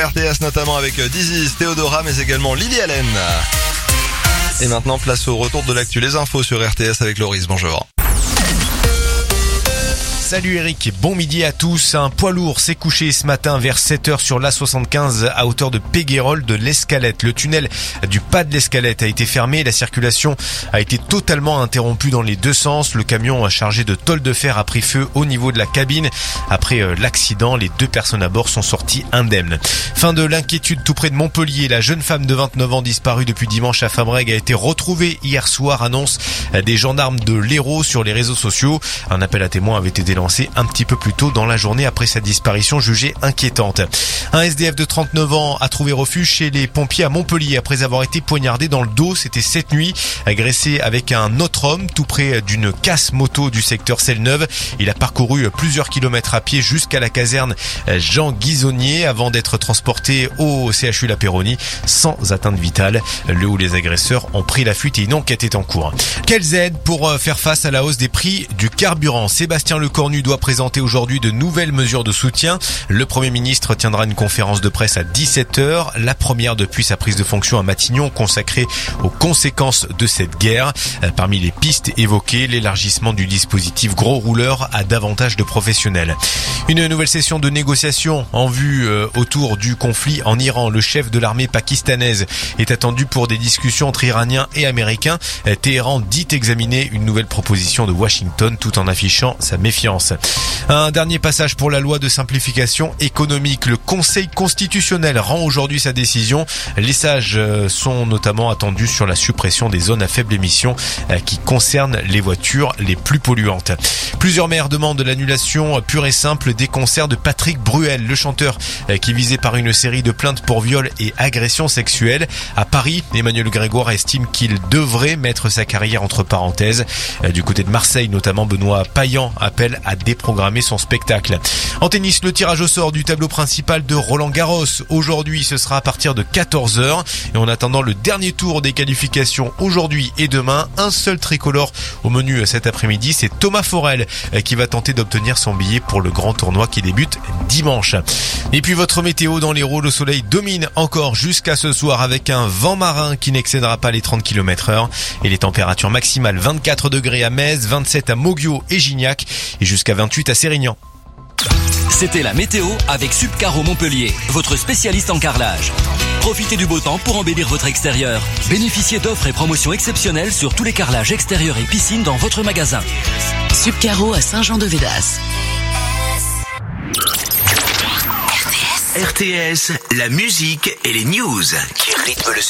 RTS notamment avec Dizzy, Théodora, mais également Lily Allen. Et maintenant, place au retour de l'actu, les infos sur RTS avec Loris. Bonjour. Salut Eric et bon midi à tous. Un poids lourd s'est couché ce matin vers 7h sur l'A75 à hauteur de Péguerolles de l'Escalette. Le tunnel du pas de l'Escalette a été fermé et la circulation a été totalement interrompue dans les deux sens. Le camion chargé de tôle de fer a pris feu au niveau de la cabine. Après l'accident, les deux personnes à bord sont sorties indemnes. Fin de l'inquiétude tout près de Montpellier. La jeune femme de 29 ans disparue depuis dimanche à Fabrègues a été retrouvée hier soir, annonce des gendarmes de l'Hérault sur les réseaux sociaux. Un appel à témoins avait été lancé un petit peu plus tôt dans la journée après sa disparition jugée inquiétante. Un SDF de 39 ans a trouvé refuge chez les pompiers à Montpellier après avoir été poignardé dans le dos. C'était cette nuit, agressé avec un autre homme tout près d'une casse moto du secteur Selle-Neuve. Il a parcouru plusieurs kilomètres à pied jusqu'à la caserne Jean Guizonnier avant d'être transporté au CHU La Péronie sans atteinte vitale. Le ou les agresseurs ont pris la fuite et une enquête est en cours. Quelles aides pour faire face à la hausse des prix du carburant? Sébastien Lecornu doit présenter aujourd'hui de nouvelles mesures de soutien. Le Premier ministre tiendra une conférence de presse à 17h, la première depuis sa prise de fonction à Matignon, consacrée aux conséquences de cette guerre. Parmi les pistes évoquées, l'élargissement du dispositif gros rouleur à davantage de professionnels. Une nouvelle session de négociation en vue autour du conflit en Iran. Le chef de l'armée pakistanaise est attendu pour des discussions entre Iraniens et Américains. Téhéran dit examiner une nouvelle proposition de Washington tout en affichant sa méfiance. Un dernier passage pour la loi de simplification économique. Le Conseil constitutionnel rend aujourd'hui sa décision. Les sages sont notamment attendus sur la suppression des zones à faible émission qui concernent les voitures les plus polluantes. Plusieurs maires demandent l'annulation pure et simple des concerts de Patrick Bruel, le chanteur qui est visé par une série de plaintes pour viol et agression sexuelle. À Paris, Emmanuel Grégoire estime qu'il devrait mettre sa carrière entre parenthèses. Du côté de Marseille, notamment, Benoît Payan appelle à déprogrammer son spectacle. En tennis, le tirage au sort du tableau principal de Roland-Garros. Aujourd'hui, ce sera à partir de 14h. Et en attendant le dernier tour des qualifications aujourd'hui et demain, un seul tricolore au menu cet après-midi, c'est Thomas Forel qui va tenter d'obtenir son billet pour le grand tournoi qui débute dimanche. Et puis votre météo dans l'Hérault, le soleil domine encore jusqu'à ce soir avec un vent marin qui n'excédera pas les 30 km/h et les températures maximales 24 degrés à Metz, 27 à Moguio et Gignac et jusqu'à 28 à Sérignan. C'était la météo avec Subcaro Montpellier, votre spécialiste en carrelage. Profitez du beau temps pour embellir votre extérieur. Bénéficiez d'offres et promotions exceptionnelles sur tous les carrelages extérieurs et piscines dans votre magasin. Subcaro à Saint-Jean-de-Védas. RTS, la musique et les news qui rythment le